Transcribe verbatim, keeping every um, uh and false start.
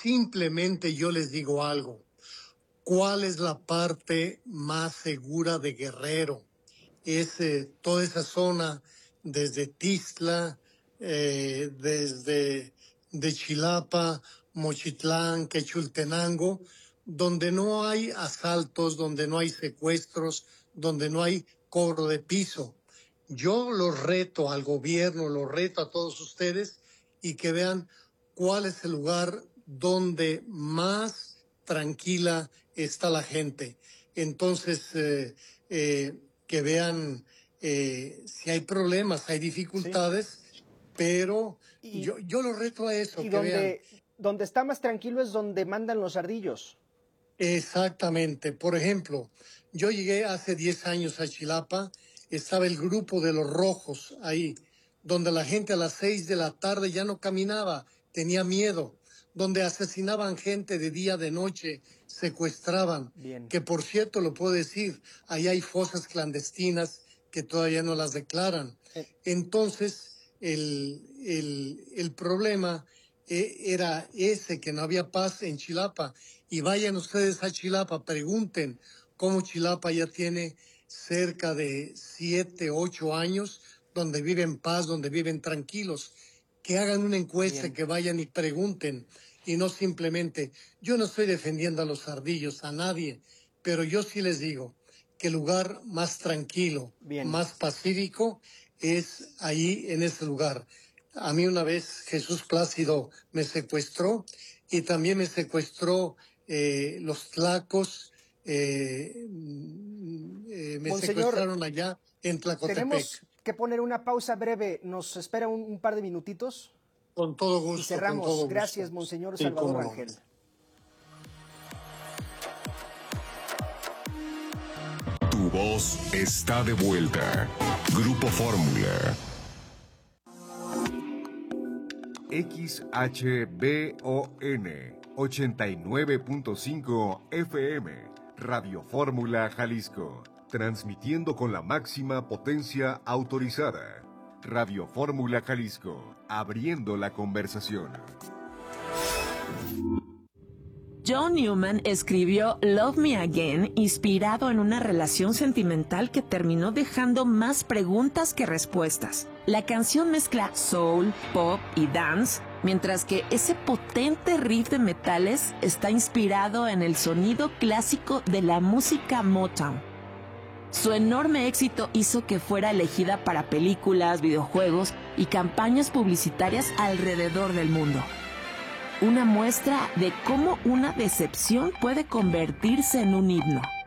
simplemente yo les digo algo. ¿Cuál es la parte más segura de Guerrero? Es eh, toda esa zona desde Tixla, eh, desde de Chilapa, Mochitlán, Quechultenango, donde no hay asaltos, donde no hay secuestros, donde no hay cobro de piso. Yo los reto al gobierno, los reto a todos ustedes y que vean cuál es el lugar donde más tranquila está la gente. Entonces, eh, eh, que vean eh, si hay problemas, hay dificultades, sí. pero y, yo, yo los reto a eso. Y que donde, vean. donde está más tranquilo es donde mandan los ardillos. Exactamente. Por ejemplo, yo llegué hace diez años a Chilapa, estaba el grupo de los rojos ahí, donde la gente a las seis de la tarde ya no caminaba, tenía miedo, donde asesinaban gente de día, de noche, secuestraban. Bien. Que por cierto, lo puedo decir, ahí hay fosas clandestinas que todavía no las declaran. Eh. Entonces, el, el, el problema eh, era ese, que no había paz en Chilapa. Y vayan ustedes a Chilapa, pregunten cómo Chilapa ya tiene cerca de siete, ocho años, donde viven paz, donde viven tranquilos. Que hagan una encuesta, Bien. que vayan y pregunten, y no simplemente, yo no estoy defendiendo a los ardillos, a nadie, pero yo sí les digo que el lugar más tranquilo, Bien. más pacífico, es ahí en ese lugar. A mí una vez Jesús Plácido me secuestró, y también me secuestró eh, los tlacos, eh, eh, me Monseñor, secuestraron allá en Tlacotepec. Tenemos que poner una pausa breve. ¿Nos espera un, un par de minutitos? Con todo gusto. Y cerramos. Con todo Gracias, gusto. Monseñor Sí, Salvador cómo no. Rangel. Tu voz está de vuelta. Grupo Fórmula. X H B O N ochenta y nueve punto cinco F M, Radio Fórmula Jalisco, transmitiendo con la máxima potencia autorizada. Radio Fórmula Jalisco, abriendo la conversación. John Newman escribió Love Me Again inspirado en una relación sentimental que terminó dejando más preguntas que respuestas. La canción mezcla soul, pop y dance, mientras que ese potente riff de metales está inspirado en el sonido clásico de la música Motown. Su enorme éxito hizo que fuera elegida para películas, videojuegos y campañas publicitarias alrededor del mundo. Una muestra de cómo una decepción puede convertirse en un himno.